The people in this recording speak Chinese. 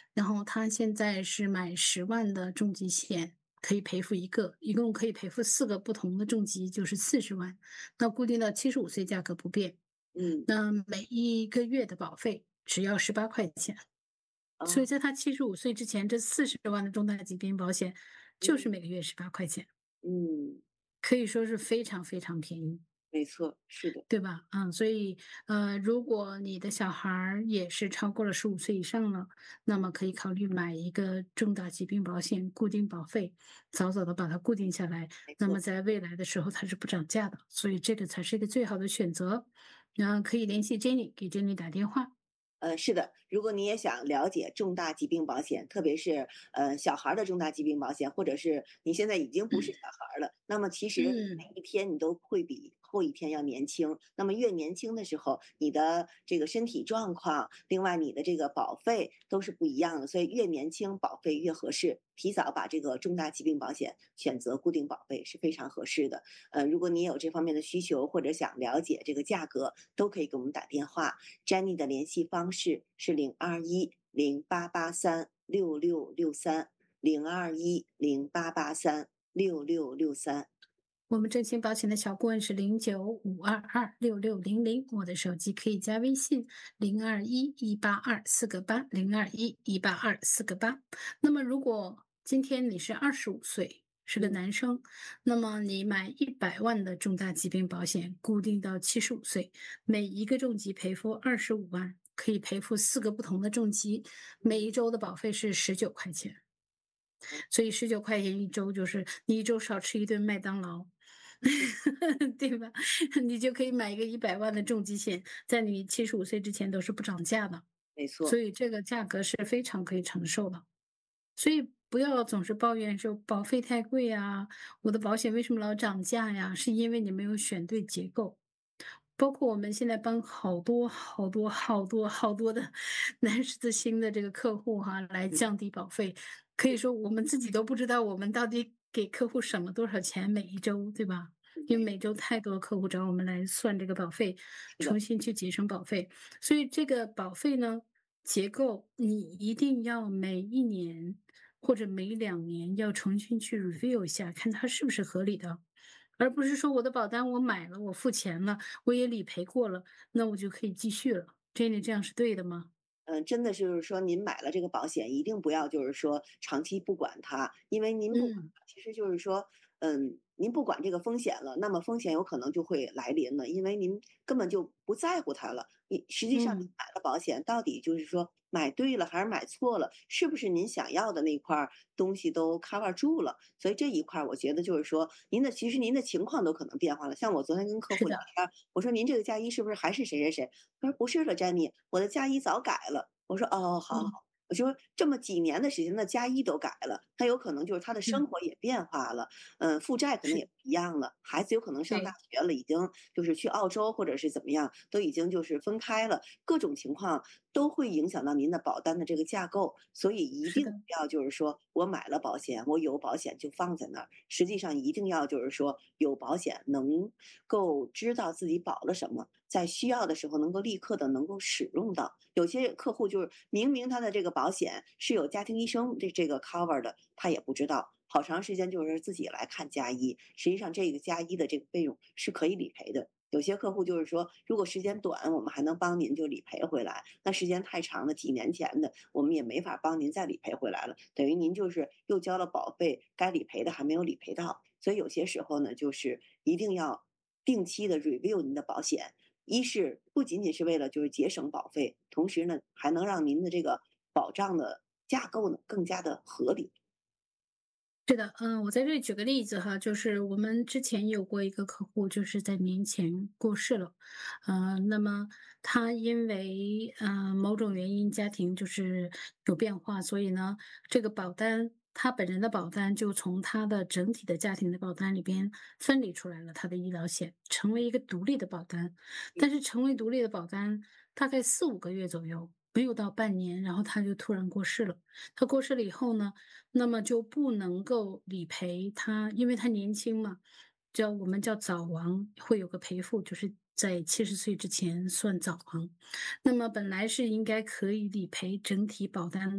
然后他现在是买10万的重疾险，可以赔付一个，一共可以赔付4个不同的重疾，就是40万。那固定到75岁价格不变， 嗯， 那每一个月的保费只要18块钱。所以哦， 在他75岁之前，这40万的重大疾病保险就是嗯， 每个月18块钱， 嗯， 可以说是非常非常便宜。 没错，是的， 对吧？嗯，所以，如果你的小孩儿也是超过了15岁以上了，那么可以考虑买一个重大疾病保险，固定保费，早早的把它固定下来， 没错。 那么在未来的时候它是不涨价的，所以这个才是一个最好的选择。然后可以联系 Jenny，给 Jenny 打电话。 是的，如果你也想了解重大疾病保险，特别是小孩儿的重大疾病保险，或者是你现在已经不是小孩儿了，那么其实嗯， 每一天你都会比后一天要年轻。那么越年轻的时候，你的这个身体状况，另外你的这个保费都是不一样的，所以越年轻保费越合适。提早把这个重大疾病保险选择固定保费是非常合适的。如果你有这方面的需求或者想了解这个价格，都可以给我们打电话。Jenny 的联系方式是021088366663021088366663。 我们正清保险的小顾问是0952266600，我的手机可以加微信0211824802118248。那么如果今天你是25岁，是个嗯， 男生，那么你买100万的重大疾病保险，固定到75岁，每一个重疾赔付25万，可以赔付4个不同的重疾，每一周的保费是19块钱。所以19块钱一周，就是你一周少吃一顿麦当劳，对吧？你就可以买一个100万的重疾险，在你75岁之前都是不涨价的， 没错， 所以这个价格是非常可以承受的。所以不要总是抱怨说保费太贵呀，我的保险为什么老涨价呀？是因为你没有选对结构。包括我们现在帮好多好多好多好多的男士的新的这个客户哈，来嗯， 降低保费，可以说我们自己都不知道我们到底给客户省了多少钱每一周，对吧？因为没每周太多客户找我们来算这个保费， 是的， 重新去节省保费，所以这个保费呢，结构你一定要每一年或者每2年要重新去 review 一下，看它是不是合理的。而不是说我的保单我买了，我付钱了，我也理赔过了，那我就可以继续了。Jenny 这样是对的吗？ 真的就是说您买了这个保险，一定不要就是说长期不管它，因为您不管嗯， 它，其实就是说，您不管这个风险了，那么风险有可能就会来临了，因为您根本就不在乎它了。你实际上你嗯， 买了保险，到底就是说买对了还是买错了，是不是您想要的那块儿东西都 cover 住了？所以这一块儿我觉得就是说，其实您的情况都可能变化了。像我昨天跟客是的， 户聊天儿，我说您这个嫁衣是不是还是谁谁谁？他说不是了，Jenny，我的嫁衣早改了。我说哦，好嗯， 好。我说这么几年的时间，那嫁衣都改了，他有可能就是他的生嗯， 活也变化了，负债可能也是， 不一样了，孩子有可能上大对， 学了，已经就是去澳洲或者是怎么样，都已经就是分开了，各种情况都会影响到您的保单的这个架构，所以一是的， 定不要就是说我买了保险，我有保险就放在那儿，实际上一定要就是说有保险能够知道自己保了什么，在需要的时候能够立刻的能够使用到。有些客户就是明明他的这个保险是有家庭医生这个 cover 的，他也不知道。好长时间就是自己来看加医，实际上这个加医的这个费用是可以理赔的。有些客户就是说，如果时间短，我们还能帮您就理赔回来；那时间太长了，几年前的，我们也没法帮您再理赔回来了。等于您就是又交了保费，该理赔的还没有理赔到。所以有些时候呢，就是一定要定期的 review 您的保险，一是不仅仅是为了就是节省保费，同时呢还能让您的这个保障的架构呢更加的合理。 是的，我在这里举个例子哈，就是我们之前有过一个客户，就是在年前过世了，那么他因为某种原因家庭就是有变化，所以呢，这个保单他本人的保单就从他的整体的家庭的保单里边分离出来了，他的医疗险成为一个独立的保单，但是成为独立的保单大概4、5个月左右，没有到半年，然后他就突然过世了。他过世了以后呢？那么就不能够理赔他，因为他年轻嘛，我们叫早亡，会有个赔付，就是在70岁之前算早亡。那么本来是应该可以理赔整体保单